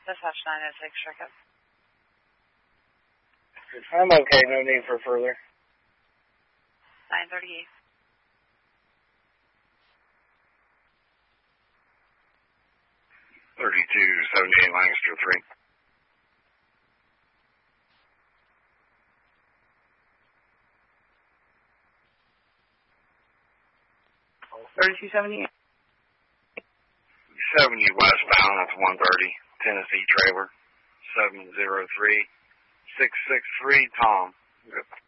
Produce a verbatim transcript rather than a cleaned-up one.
Dispatch nine oh six, check up. I'm okay, no need for further. nine thirty-eight. thirty-two seventy-eight Lancaster three. thirty-two seventy-eight. seventy westbound, that's one thirty. Tennessee trailer. seven zero three six six three, Tom. Good.